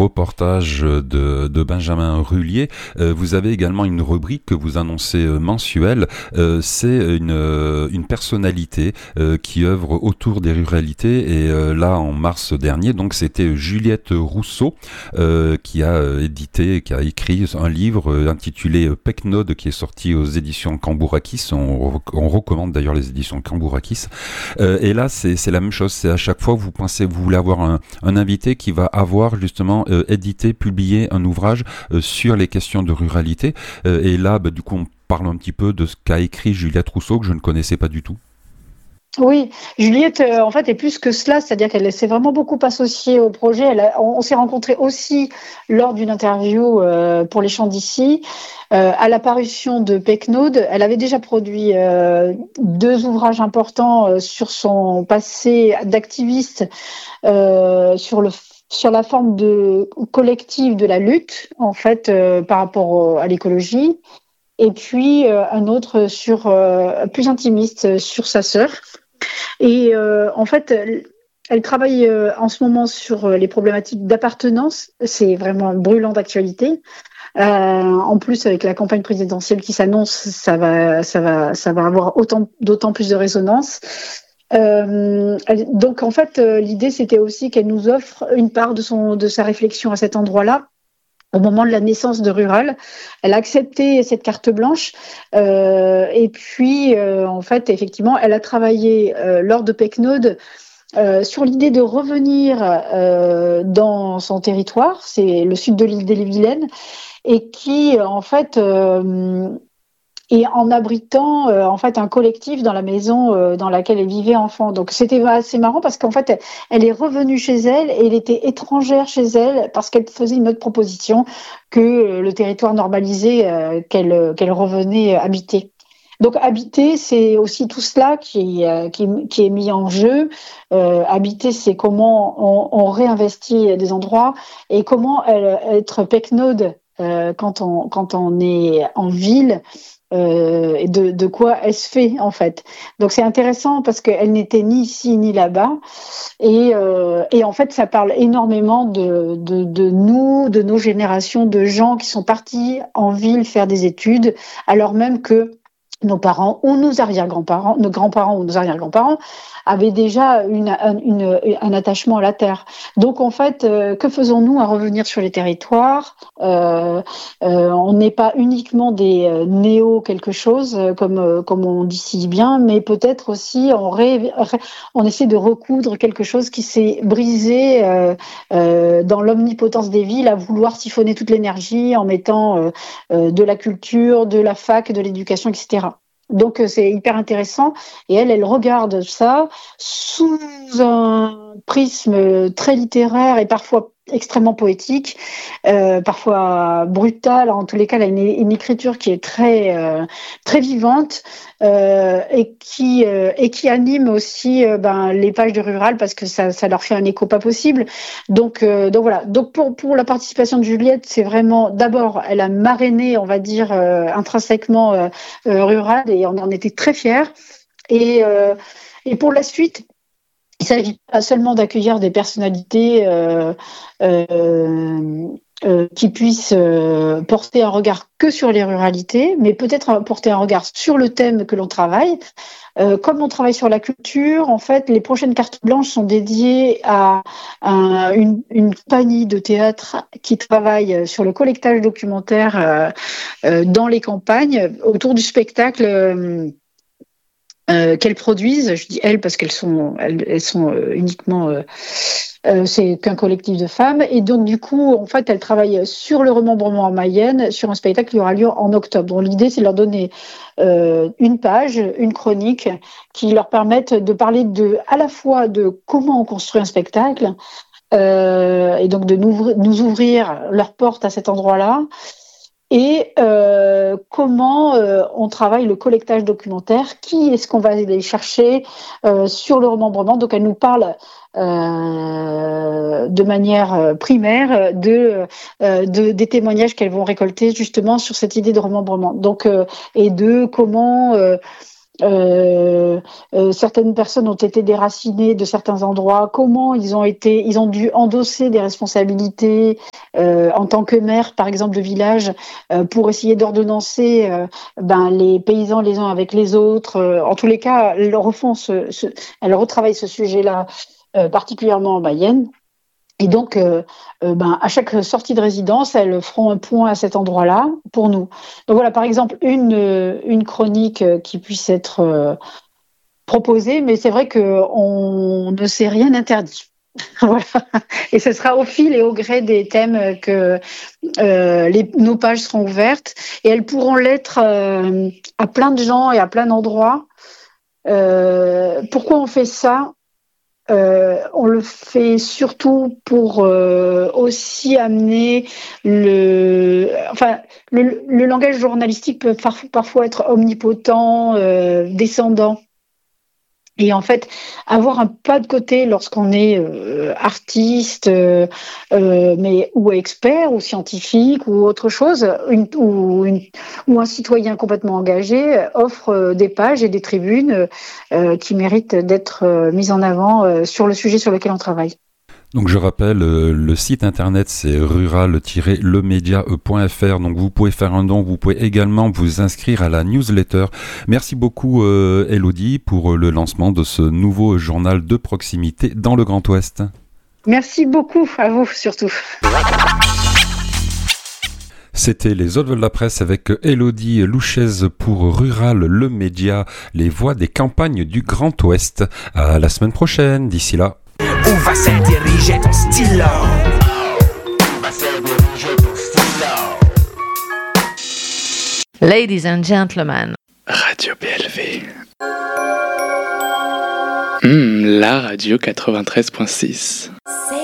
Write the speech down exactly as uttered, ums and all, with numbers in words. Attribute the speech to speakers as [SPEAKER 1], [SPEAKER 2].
[SPEAKER 1] reportage de, de Benjamin Rullier. Euh, vous avez également une rubrique que vous annoncez euh, mensuelle. Euh, c'est une, euh, une personnalité euh, qui œuvre autour des ruralités. Et euh, là, en mars dernier, donc c'était Juliette Rousseau euh, qui a euh, édité, qui a écrit un livre euh, intitulé Pecnode, qui est sorti aux éditions Cambourakis. On, on recommande d'ailleurs les éditions Cambourakis. Euh, et là, c'est, c'est la même chose. C'est à chaque fois que vous pensez, vous voulez avoir un, un invité qui va avoir justement euh, édité, publié un ouvrage euh, sur les questions de ruralité. Euh, et là, bah, du coup, on parle un petit peu de ce qu'a écrit Juliette Rousseau, que je ne connaissais pas du tout.
[SPEAKER 2] Oui, Juliette, euh, en fait, est plus que cela, c'est-à-dire qu'elle s'est vraiment beaucoup associée au projet. Elle a, on, on s'est rencontrés aussi lors d'une interview euh, pour Les Chants d'ici, euh, à l'apparition de Pecnode. Elle avait déjà produit euh, deux ouvrages importants euh, sur son passé d'activiste, euh, sur le sur la forme de collective de la lutte, en fait, euh, par rapport au, à l'écologie. Et puis euh, un autre sur euh, plus intimiste sur sa sœur. Et euh, en fait, elle, elle travaille euh, en ce moment sur euh, les problématiques d'appartenance. C'est vraiment brûlant d'actualité. Euh, en plus, avec la campagne présidentielle qui s'annonce, ça va, ça va, ça va avoir autant, d'autant plus de résonance. Euh, elle, donc, en fait, euh, l'idée, c'était aussi qu'elle nous offre une part de son, de sa réflexion à cet endroit-là. Au moment de la naissance de Rural, elle a accepté cette carte blanche euh, et puis euh, en fait effectivement elle a travaillé euh, lors de Pecnode euh, sur l'idée de revenir euh, dans son territoire, c'est le sud de l'île d'Ille-et-Vilaine, et qui en fait euh, et en abritant euh, en fait un collectif dans la maison euh, dans laquelle elle vivait enfant. Donc c'était assez marrant parce qu'en fait elle, elle est revenue chez elle et elle était étrangère chez elle parce qu'elle faisait une autre proposition que euh, le territoire normalisé euh, qu'elle qu'elle revenait habiter. Donc habiter, c'est aussi tout cela qui, euh, qui, qui est mis en jeu. Euh, habiter, c'est comment on, on réinvestit des endroits et comment elle, être Pecnode euh, quand on quand on est en ville. Euh, et de, de quoi elle se fait en fait. Donc c'est intéressant parce qu'elle n'était ni ici ni là-bas et, euh, et en fait ça parle énormément de, de, de nous, de nos générations de gens qui sont partis en ville faire des études alors même que nos parents ou nos arrière-grands-parents, nos grands-parents ou nos arrière-grands-parents avaient déjà une, une, un attachement à la terre. Donc en fait, euh, que faisons-nous à revenir sur les territoires ? euh, euh, On n'est pas uniquement des euh, néo quelque chose, euh, comme euh, comme on dit si bien, mais peut-être aussi on, ré, ré, on essaie de recoudre quelque chose qui s'est brisé euh, euh, dans l'omnipotence des villes, à vouloir siphonner toute l'énergie en mettant euh, euh, de la culture, de la fac, de l'éducation, et cetera. Donc c'est hyper intéressant et elle, elle regarde ça sous un prisme très littéraire et parfois extrêmement poétique, euh, parfois brutale. En tous les cas, elle a une, une écriture qui est très euh, très vivante euh, et qui euh, et qui anime aussi euh, ben, les pages de Rural parce que ça ça leur fait un écho pas possible. Donc euh, donc voilà. Donc pour pour la participation de Juliette, c'est vraiment d'abord elle a marrainé, on va dire euh, intrinsèquement euh, euh, Rural et on en était très fiers. Et euh, et pour la suite. Il ne s'agit pas seulement d'accueillir des personnalités euh, euh, euh, qui puissent euh, porter un regard que sur les ruralités, mais peut-être porter un regard sur le thème que l'on travaille. Euh, comme on travaille sur la culture, en fait, les prochaines cartes blanches sont dédiées à, à une, une compagnie de théâtre qui travaille sur le collectage documentaire euh, euh, dans les campagnes autour du spectacle. Euh, Euh, qu'elles produisent, je dis elles parce qu'elles sont, elles, elles sont euh, uniquement, euh, euh, c'est qu'un collectif de femmes, et donc du coup, en fait, elles travaillent sur le remembrement en Mayenne, sur un spectacle qui aura lieu en octobre. Donc l'idée, c'est de leur donner euh, une page, une chronique, qui leur permettent de parler de, à la fois de comment on construit un spectacle, euh, et donc de nous, nous ouvrir leurs portes à cet endroit-là. Et euh, comment euh, on travaille le collectage documentaire, qui est-ce qu'on va aller chercher euh, sur le remembrement. Donc elle nous parle euh, de manière primaire de, euh, de des témoignages qu'elles vont récolter justement sur cette idée de remembrement. Donc euh, et de comment euh, euh, euh, certaines personnes ont été déracinées de certains endroits, comment ils ont été, ils ont dû endosser des responsabilités euh, en tant que maire, par exemple, de village, euh, pour essayer d'ordonnancer euh, ben, les paysans les uns avec les autres. Euh, en tous les cas, elles refont ce, ce, elles retravaillent ce sujet-là, euh, particulièrement en Mayenne. Et donc, euh, euh, ben, à chaque sortie de résidence, elles feront un point à cet endroit-là pour nous. Donc voilà, par exemple, une, euh, une chronique euh, qui puisse être euh, proposée, mais c'est vrai qu'on ne s'est rien interdit. Voilà. Et ce sera au fil et au gré des thèmes que euh, les, nos pages seront ouvertes. Et elles pourront l'être euh, à plein de gens et à plein d'endroits. Euh, pourquoi on fait ça ? Euh, on le fait surtout pour euh, aussi amener le, enfin, le, le langage journalistique peut par, parfois être omnipotent, euh, descendant. Et en fait, avoir un pas de côté lorsqu'on est euh, artiste, euh, euh, mais ou expert, ou scientifique, ou autre chose, une, ou, une, ou un citoyen complètement engagé, euh, offre euh, des pages et des tribunes euh, qui méritent d'être euh, mises en avant euh, sur le sujet sur lequel on travaille.
[SPEAKER 1] Donc je rappelle, euh, le site internet c'est rural tiret le média point f r, donc vous pouvez faire un don, vous pouvez également vous inscrire à la newsletter. Merci beaucoup euh, Élodie pour le lancement de ce nouveau journal de proximité dans le Grand Ouest.
[SPEAKER 2] Merci beaucoup, à vous surtout.
[SPEAKER 1] C'était les Autres de la presse avec Élodie Louchez pour Rural le Média, les voix des campagnes du Grand Ouest. À la semaine prochaine, d'ici là.
[SPEAKER 3] Où va se diriger ton stylo?
[SPEAKER 4] Ladies and gentlemen.
[SPEAKER 5] Radio B L V. Mmh, la radio quatre-vingt-treize point six.